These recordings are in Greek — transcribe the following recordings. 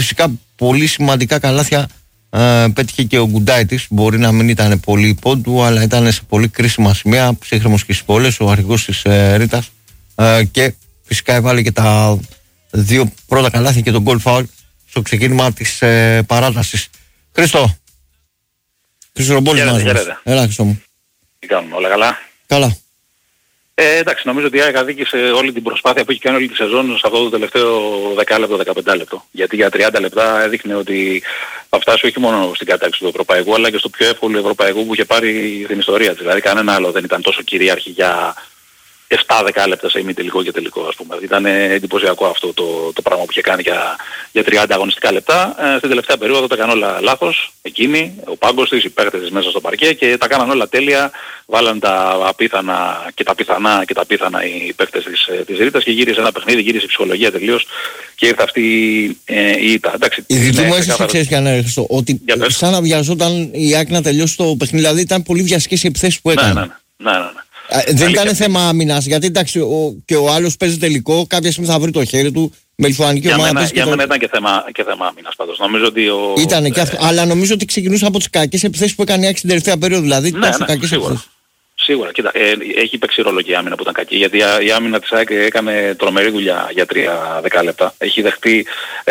φυσικά πολύ σημαντικά καλάθια πέτυχε και ο Γκουντάιτης. Μπορεί να μην ήταν πολύ υπό του, αλλά ήταν σε πολύ κρίσιμα σημεία, ψύχρεμος και στις πόλες, ο αρχηγός της Ρήτας, και φυσικά έβαλε και τα 2 πρώτα καλάθια και τον goal foul στο ξεκίνημα της παράτασης. Χρήστο Ρομπόλης μας. Έλα, Χρήστο μου. Τι κάνουμε, όλα καλά? Καλά. Εντάξει, νομίζω ότι η ΑΕΚ αδίκησε όλη την προσπάθεια που έχει κάνει όλη τη σεζόν σε αυτό το τελευταίο 10 λεπτό, 15 λεπτό. Γιατί για 30 λεπτά έδειχνε ότι θα φτάσει όχι μόνο στην κατάκτηση του ευρωπαϊκού, αλλά και στο πιο εύκολο ευρωπαϊκού που είχε πάρει την ιστορία της. Δηλαδή κανένα άλλο δεν ήταν τόσο κυρίαρχη για 7-10 λεπτά σε ημιτελικό και τελικό, ας πούμε. Ήταν εντυπωσιακό αυτό το πράγμα που είχε κάνει για 30 αγωνιστικά λεπτά. Στην τελευταία περίοδο τα έκανε όλα λάθος. Εκείνη, ο πάγκος της, οι παίκτες της μέσα στο παρκέ, και τα κάναν όλα τέλεια. Βάλαν τα απίθανα και τα πιθανά και τα πιθανά οι παίκτες της Ρήτας και γύρισε ένα παιχνίδι, γύρισε η ψυχολογία τελείως και ήρθε αυτή η ήττα. Η δική μου αίσθηση, ξέρεις ποια είναι, ότι σαν να βιαζόταν η ΑΕΚ να τελειώσει το παιχνίδι. Δηλαδή ήταν πολύ βιαστικές οι επιθέσεις που έκανε. Ναι. Δεν ήταν θέμα άμυνας, γιατί εντάξει και ο άλλος παίζει τελικό, κάποια στιγμή θα βρει το χέρι του με λιθουανική ομάδα. Για μένα ήταν και θέμα άμυνας πάντως. Νομίζω ότι Ήτανε και αυτό, αλλά νομίζω ότι ξεκινούσε από τις κακές επιθέσεις που έκανε η ΑΕΚ στην τελευταία περίοδο. Δηλαδή τόσο κακές επιθέσεις. Σίγουρα. Κοίτα, έχει παίξει ρόλο και η άμυνα που ήταν κακή, γιατί η άμυνα της ΑΕΚ έκανε τρομερή δουλειά για 3-10 λεπτά. Έχει δεχτεί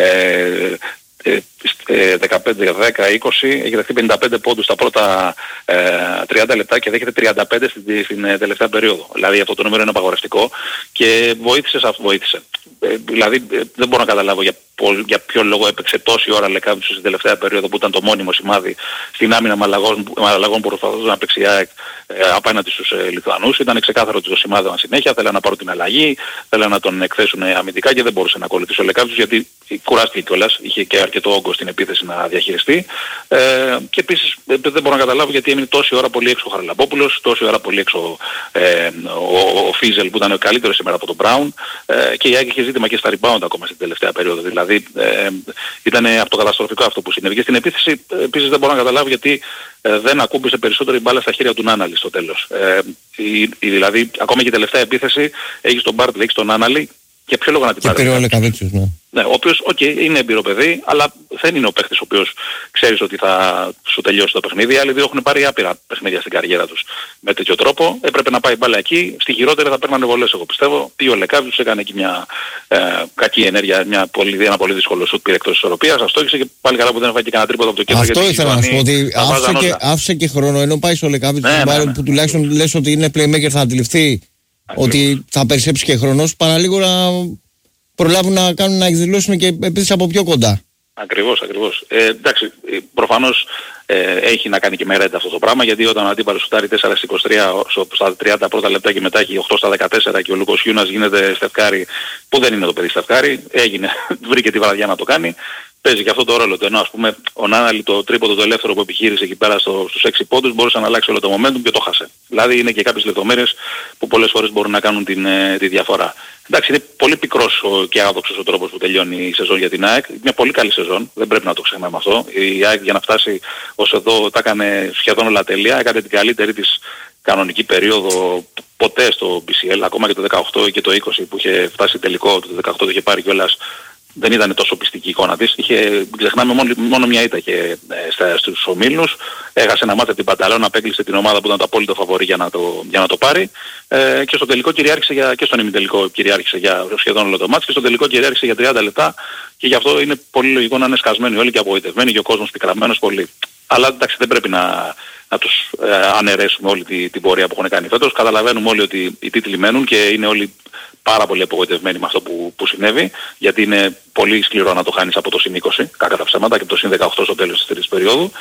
15, 10, 20, έχει δεχτεί 55 πόντους στα πρώτα 30 λεπτά και δέχεται 35 στην τελευταία περίοδο. Δηλαδή αυτό το νούμερο είναι απαγορευτικό και βοήθησε. Δηλαδή δεν μπορώ να καταλάβω για ποιο λόγο έπαιξε τόση ώρα Λεκάβιτσος στην τελευταία περίοδο που ήταν το μόνιμο σημάδι στην άμυνα με αλλαγών που προσπαθούσε να παίξει η ΑΕΚ απέναντι στους Λιθουανούς. Ήταν ξεκάθαρο ότι το σημάδευαν συνέχεια, θέλανε να πάρουν την αλλαγή, θέλανε να τον εκθέσουν αμυντικά και δεν μπορούσε να ακολουθήσει ο Λεκάβιτσος γιατί κουράστηκε κιόλας, είχε και αρκετό όγκο στην επίθεση να διαχειριστεί. Και επίσης δεν μπορώ να καταλάβω γιατί έμεινε τόση ώρα πολύ έξω ο Χαραλαμπόπουλος, τόση ώρα πολύ έξω ο Φίζελ που ήταν ο καλύτερος σήμερα από τον Μπράουν, και η ΑΕΚ είχε ζήτημα και στα rebound ακόμα στην τελευταία περίοδο. Δηλαδή ήταν αυτοκαταστροφικό αυτό που συνέβη. Και στην επίθεση επίσης δεν μπορώ να καταλάβω γιατί δεν ακούμπησε περισσότερο η μπάλα στα χέρια του Νάναλη στο τέλος. Δηλαδή ακόμα και η τελευταία επίθεση έχεις τον Μπάρτλ, έχεις τον Νάναλη. Για ποιο λόγο να την πάρει? Και πήρε ο Λεκαβίτσιος, ναι. Ναι, ο οποίος, είναι έμπειρο παιδί, αλλά δεν είναι ο παίχτης ο οποίος ξέρεις ότι θα σου τελειώσει το παιχνίδι. Οι άλλοι δύο έχουν πάρει άπειρα παιχνίδια στην καριέρα τους με τέτοιο τρόπο. Έπρεπε να πάει μπάλα εκεί. Στη χειρότερη θα παίρνανε βολές, εγώ πιστεύω. Ή ο Λεκάβιτσος έκανε εκεί μια κακή ενέργεια, ένα πολύ δύσκολο σουτ, πήρε εκτός της ισορροπίας. Αυτό είχε και πάλι καλά που δεν έφαγε κανένα τρίποδο από το κέντρο. Αυτό ήθελα να σου πω, ότι άφησε και χρόνο, ενώ πάει στο Λεκάβιτσος που τουλάχιστον λες ότι είναι playmaker, θα αντιληφθεί ότι θα περισσέψει και χρόνος, παρά λίγο να προλάβουν να εκδηλώσουν και επίθεση από πιο κοντά. Ακριβώς. Εντάξει, προφανώς έχει να κάνει και με ρέντα αυτό το πράγμα, γιατί όταν ο αντίπαλος σουτάρει 4-23 στα 30 πρώτα λεπτά και μετά έχει 8 στα 14 και ο Λούκος Χιούνας γίνεται Στεφκάρη, που δεν είναι το παιδί Στεφκάρη, βρήκε τη βραδιά να το κάνει. Παίζει και αυτό το ρόλο του, ενώ ας πούμε ο Νάναλη το τρίποντο το ελεύθερο που επιχείρησε εκεί πέρα στους 6 πόντους μπορούσε να αλλάξει όλο το momentum και το χάσε. Δηλαδή είναι και κάποιες λεπτομέρειες που πολλές φορές μπορούν να κάνουν τη διαφορά. Εντάξει, είναι πολύ πικρός και άδοξος ο τρόπος που τελειώνει η σεζόν για την ΑΕΚ. Μια πολύ καλή σεζόν, δεν πρέπει να το ξεχνάμε αυτό. Η ΑΕΚ για να φτάσει ως εδώ τα έκανε σχεδόν όλα τέλεια, έκανε την καλύτερη της κανονική περίοδο ποτέ στο BCL, ακόμα και το 18 και το 20 που είχε φτάσει τελικό, το 18 το είχε πάρει κιόλας. Δεν ήταν τόσο πιστική η εικόνα της. Ξεχνάμε μόνο μια ήττα και στους ομίλους. Έχασε ένα μάτι από την Πανταλώνα, απέκλεισε την ομάδα που ήταν το απόλυτο φαβορί για να το πάρει. Και στο τελικό κυριάρχησε και στον ημιτελικό κυριάρχησε για σχεδόν όλο το μάτς. Και στο τελικό κυριάρχησε για 30 λεπτά. Και γι' αυτό είναι πολύ λογικό να είναι σκασμένοι όλοι και απογοητευμένοι και ο κόσμος πικραμένος πολύ. Αλλά εντάξει, δεν πρέπει να τους αναιρέσουμε όλη την πορεία που έχουν κάνει φέτος. Καταλαβαίνουμε όλοι ότι οι τίτλοι μένουν και είναι όλοι πάρα πολύ απογοητευμένοι με αυτό που συνέβη, γιατί είναι πολύ σκληρό να το χάνεις από το συν 20, κακά τα ψέματα, και από το συν 18 στο τέλος της τρίτης περίοδου.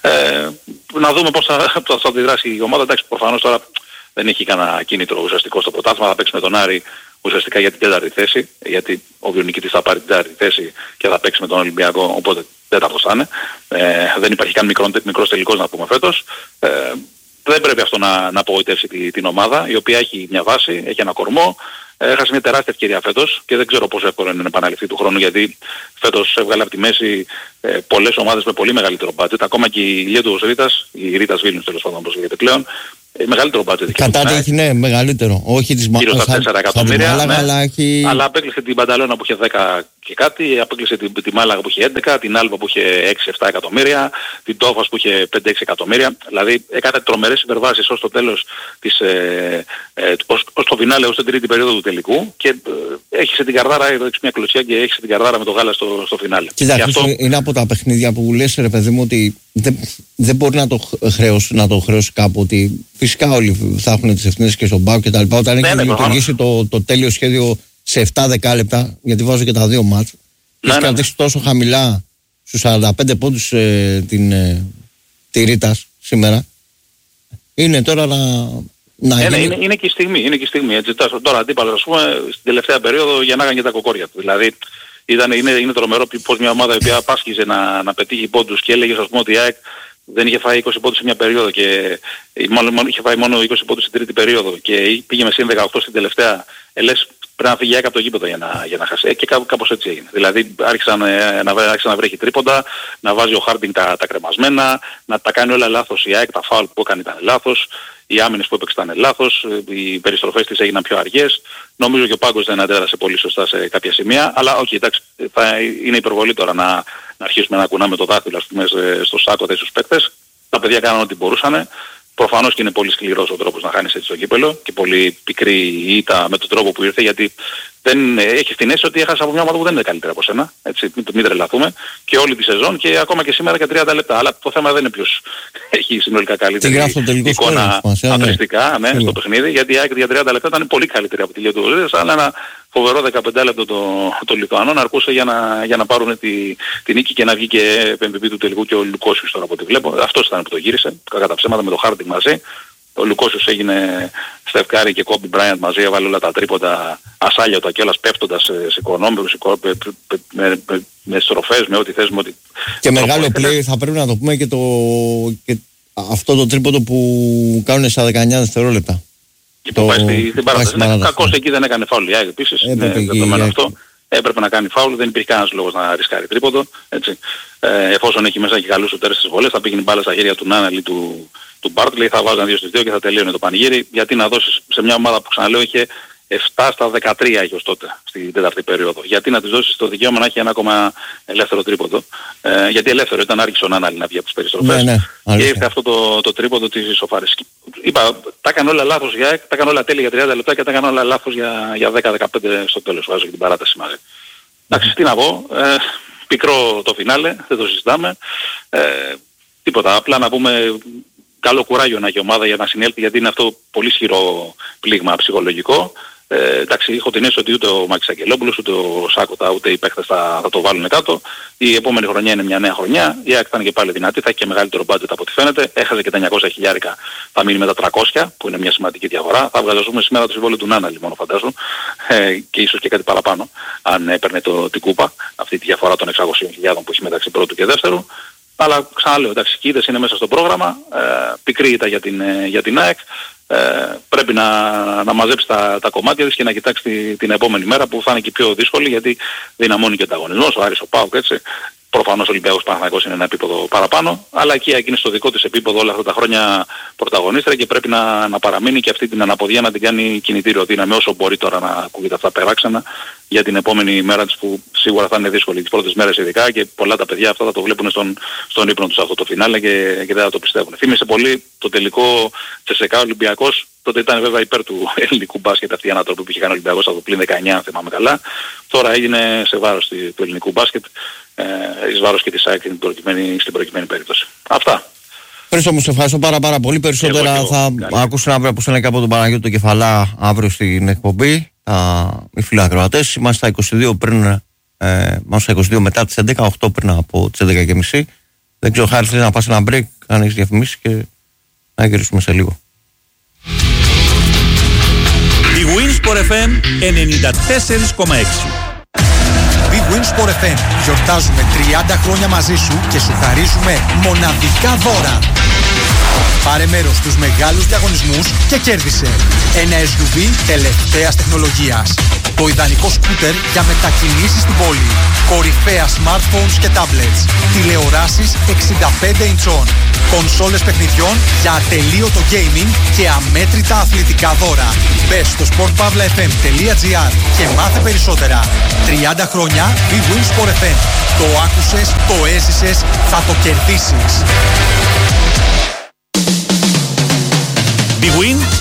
Να δούμε πώς θα αντιδράσει η ομάδα. Εντάξει, προφανώς τώρα δεν έχει κανένα κίνητρο ουσιαστικό στο πρωτάθλημα, θα παίξει με τον Άρη ουσιαστικά για την 4η θέση, γιατί ο βιονικητής θα πάρει την 4η θέση και θα παίξει με τον Ολυμπιακό, οπότε τέταρτος θα είναι. Δεν υπάρχει καν μικρός τελικός να πούμε φέτος. Δεν πρέπει αυτό να απογοητεύσει την ομάδα, η οποία έχει μια βάση, έχει ένα κορμό. Έχασε μια τεράστια ευκαιρία φέτος και δεν ξέρω πόσο εύκολο είναι να επαναληφθεί του χρόνου, γιατί φέτος έβγαλε από τη μέση πολλές ομάδες με πολύ μεγαλύτερο budget. Ακόμα και η ηλία του Ρήτας, η Ρήτας Βίλνιους τέλος πάντων όπως λέγεται πλέον, Μεγαλύτερο μπάτζετ. Κατάτι έχει, ναι, μεγαλύτερο. Όχι της γύρω στα 4 εκατομμύρια. Ναι. Αλλά απέκλεισε την Μπανταλώνα που είχε 10 και κάτι, απέκλεισε τη Μάλαγα που είχε 11, την Άλβα που είχε 6-7 εκατομμύρια, την Τόφας που είχε 5-6 εκατομμύρια. Δηλαδή έκανε τρομερές υπερβάσεις ως το τέλος ως το φινάλε, ως την τρίτη περίοδο του τελικού και έχισε την καρδάρα, έδειξε μια κλωτσιά και έχισε την καρδάρα με το γάλα στο φινάλε. Κοίτα, αυτό είναι από τα παιχνίδια που λες, ρε παιδί μου, ότι δεν μπορεί να το χρεώσει κάπου, ότι φυσικά όλοι θα έχουν τις ευθύνες και στον ΠΑΟΚ και τα λοιπά. Όταν έχει λειτουργήσει το τέλειο σχέδιο σε 7 λεπτά, γιατί βάζω και τα δύο μάτς, και έχει κρατήσει τόσο χαμηλά στους 45 πόντους τη Ρίτας σήμερα, είναι τώρα να γίνει... Είναι και η στιγμή, έτσι. Τώρα αντίπαλος, ας πούμε, στην τελευταία περίοδο γεννάγαν και τα κοκόρια του. Δηλαδή είναι τρομερό πως μια ομάδα η οποία πάσχιζε να πετύχει πόντους και έλεγε, ας πούμε, ότι η ΑΕΚ δεν είχε φάει 20 πόντους σε μια περίοδο και μάλλον είχε φάει μόνο 20 πόντους στην τρίτη περίοδο και πήγε με συν 18 στην τελευταία, λες πρέπει να φύγει από το γήπεδο για να χάσει. Και κάπως έτσι έγινε. Δηλαδή άρχισε να βρέχει τρίποντα, να βάζει ο Χάρντινγκ τα κρεμασμένα, να τα κάνει όλα λάθος η ΑΕΚ, τα φάουλ που έκανε ήταν λάθος, οι άμυνες που έπαιξε ήταν λάθος, οι περιστροφές της έγιναν πιο αργές. Νομίζω και ο Πάγκος δεν αντέδρασε πολύ σωστά σε κάποια σημεία, αλλά όχι, εντάξει, είναι υπερβολή τώρα να αρχίσουμε να κουνάμε το δάχτυλο, ας πούμε, στο σάκο στους παίκτες. Τα παιδιά κάναν ό,τι μπορούσαν. Προφανώς και είναι πολύ σκληρός ο τρόπος να χάνεις έτσι το κύπελλο και πολύ πικρή η ήττα με τον τρόπο που ήρθε, γιατί δεν έχει την αίσθηση ότι έχασα από μια ομάδα που δεν είναι καλύτερα από σένα. Έτσι, μην τρελαθούμε. Και όλη τη σεζόν και ακόμα και σήμερα και 30 λεπτά. Αλλά το θέμα δεν είναι ποιος έχει συνολικά καλύτερη εικόνα αθλητικά στο παιχνίδι, γιατί η ΑΕΚ για 30 λεπτά ήταν πολύ καλύτερη από τη Λιό του Βορρίδες, αλλά ένα φοβερό 15 λεπτό το Λιθουανών αρκούσε για να πάρουν τη νίκη και να βγει και MVP του τελικού και ο Λουκόσιος τώρα από ό,τι βλέπω. Αυτός ήταν που το γύρισε, κατά ψέματα, με το Χάρντινγκ μαζί. Ο Λουκόσιος έγινε Στεφκάρη και Κόμπι Μπράιαντ μαζί, έβαλε όλα τα τρίποτα ασάλιωτα και όλας πέφτοντας σε οικονόμικους, με στροφές, με ό,τι θες, με ό,τι... Και μεγάλο play θα πρέπει να το πούμε και αυτό το τρίποντο που κάνουν στα 19 δευτερόλεπτα. Και που πάει στην παράταση. Κακώς εκεί δεν έκανε φάουλ η ΑΕΚ επίσης, δεδομένο αυτό. Έπρεπε να κάνει φάουλ, δεν υπήρχε κανένας λόγος να ρισκάρει τρίποντο. Έτσι. Εφόσον έχει μέσα και καλούς σουτέρες στις βολές, θα πήγαινε μπάλα στα χέρια του Νάναλη του Μπάρτλεϊ, θα βάζαν 2 στις 2 και θα τελείωνε το πανηγύρι. Γιατί να δώσεις σε μια ομάδα που ξαναλέω είχε 7 στα 13 έχει ως τότε στην τέταρτη περίοδο. Γιατί να της δώσεις το δικαίωμα να έχει ένα ακόμα ελεύθερο τρίποντο. Γιατί ελεύθερο ήταν, άρχισε ο Νάναλη να βγει από τις περιστροφές. Και ήρθε αυτό το τρίποντο της ισοφάρης. Είπα, τα έκανε όλα λάθος για ΑΕΚ, τα έκανε όλα τέλεια για 30 λεπτά και τα έκανε όλα λάθος για 10-15 στο τέλος. Βάζω και την παράταση μαζί. Εντάξει, τι να πω, πικρό το φινάλε, δεν το συζητάμε. Τίποτα, απλά να πούμε καλό κουράγιο να έχει η ομάδα για να συνέλθει, γιατί είναι αυτό πολύ ισχυρό πλήγμα ψυχολογικό. Εντάξει, έχω την αίσθηση ότι ούτε ο Μάκης Αγγελόπουλος, ούτε ο Σάκοτα, ούτε οι παίκτες θα το βάλουν κάτω. Η επόμενη χρονιά είναι μια νέα χρονιά. Η ΑΕΚ θα είναι και πάλι δυνατή, θα έχει και μεγαλύτερο budget από ό,τι φαίνεται. Έχασε και τα 900 χιλιάρικα, θα μείνει με τα 300, που είναι μια σημαντική διαφορά. Θα βγαζούμε σήμερα το συμβόλαιο του Νάναλη μόνο, φαντάζομαι, και ίσως και κάτι παραπάνω, αν έπαιρνε την κούπα, αυτή τη διαφορά των 600.000 που έχει μεταξύ πρώτου και δεύτερου. Αλλά ξαναλέω, εντάξει, οι είδες είναι μέσα στο πρόγραμμα, πικρή ήττα για την ΑΕΚ. Πρέπει να μαζέψει τα κομμάτια της και να κοιτάξει την επόμενη μέρα που θα είναι και πιο δύσκολη, γιατί δυναμώνει και ο ανταγωνισμός, ο Άρης, ο ΠΑΟΚ, έτσι. Προφανώς ο Ολυμπιακός Παναθηναϊκός είναι ένα επίπεδο παραπάνω, αλλά εκεί είναι στο δικό της επίπεδο όλα αυτά τα χρόνια πρωταγωνίστρια και πρέπει να παραμείνει και αυτή την αναποδιά να την κάνει κινητήριο δύναμη όσο μπορεί τώρα να ακούγεται αυτά περάξενα για την επόμενη μέρα της, που σίγουρα θα είναι δύσκολη, τις πρώτες μέρες ειδικά, και πολλά τα παιδιά αυτά θα το βλέπουν στον ύπνο τους αυτό το φινάλε και δεν θα το πιστεύουν. Θύμισε πολύ το τελικό Τσεσεκά Ολυμπιακός. Τότε ήταν βέβαια υπέρ του ελληνικού μπάσκετ αυτή η ανατροπή που είχε κάνει ο Ολυμπιακός από το πλήν 19, αν θυμάμαι καλά. Τώρα έγινε σε βάρος του ελληνικού μπάσκετ, εις βάρος και της ΑΕΚ στην προκειμένη περίπτωση. Αυτά. Χρήστο μου, σε ευχαριστώ πάρα πολύ. Περισσότερα θα ακούσουν αύριο από σένα και από τον Παναγιώτη τον Κεφαλά αύριο στην εκπομπή. Οι φιλοακροατές. Είμαστε στα 22 πριν, στα 22 μετά τις 11, 8 πριν από τις 11.30. Δεν ξέρω, Χάρη, θέλει να πας ένα break, αν έχεις διαφημίσεις, και να γυρίσουμε σε λίγο. Η Winsport FM 94,6. Η Winsport FM. Γιορτάζουμε 30 χρόνια μαζί σου και σου χαρίζουμε μοναδικά δώρα. Πάρε μέρος στους μεγάλους διαγωνισμούς και κέρδισε ένα SUV τελευταίας τεχνολογίας. Το ιδανικό σκούτερ για μετακινήσεις στην πόλη. Κορυφαία smartphones και tablets. Τηλεοράσεις 65 ιντσών. Κονσόλες παιχνιδιών για ατελείωτο gaming και αμέτρητα αθλητικά δώρα. Μπες στο sportpavlafm.gr και μάθε περισσότερα. 30 χρόνια Big Win Sport FM. Το άκουσες, το έζησες, θα το κερδίσεις. Big Win